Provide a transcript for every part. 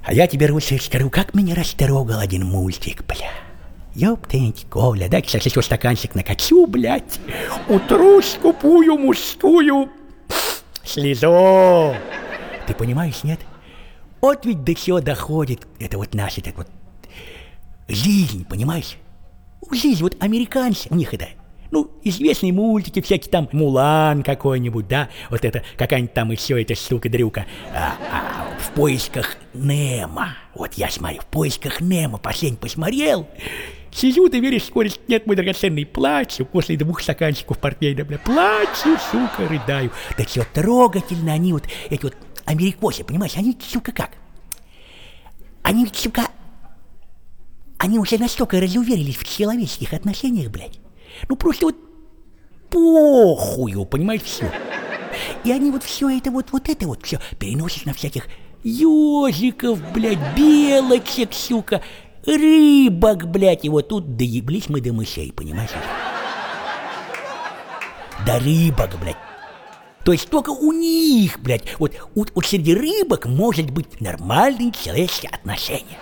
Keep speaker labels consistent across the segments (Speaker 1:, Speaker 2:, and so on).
Speaker 1: А я тебе, Руся, скажу, как меня растрогал один мультик, бля. Ёптеньки, Коля, дай, кстати, еще стаканчик накачу, блядь. Утру скупую мужскую слезу. Ты понимаешь, нет? Вот ведь до чего доходит это вот наша вот жизнь, понимаешь? Жизнь, вот американцы, у них это, известные мультики всякие, там, Мулан какой-нибудь, да, вот это, какая-нибудь там еще эта штука-дрюка, в поисках Немо, вот я смотрю, в поисках Немо, последний посмотрел, сижу, ты веришь, скорость, нет, мой драгоценный, плачу, после 2 стаканчиков портвейна, бля, плачу, сука, рыдаю, да чё трогательно они вот, эти вот америкосы, понимаешь, они, сука, как? Они, сука, они уже настолько разуверились в человеческих отношениях, блядь. Просто вот похую, понимаешь, все. И они вот все это вот все переносят на всяких ежиков, блядь, белочек, сука, рыбок, блядь. И вот тут доеблись мы до мышей, понимаешь? До рыбок, блядь. То есть только у них, блядь, вот среди рыбок может быть нормальные человеческие отношения.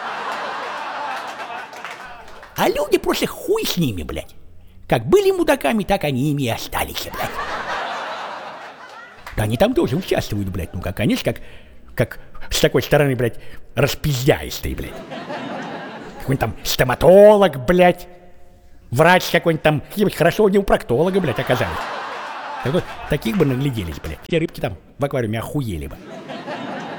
Speaker 1: А люди просто хуй с ними, блядь. Как были мудаками, так они ими и остались, блядь. Да они там тоже участвуют, блядь. Конечно, как с такой стороны, блядь, распиздяистый, блядь. Какой-нибудь там стоматолог, блядь. Врач какой-нибудь там, хорошо не у проктолога, блядь, оказались. Так вот, таких бы нагляделись, блядь. Те рыбки там в аквариуме охуели бы.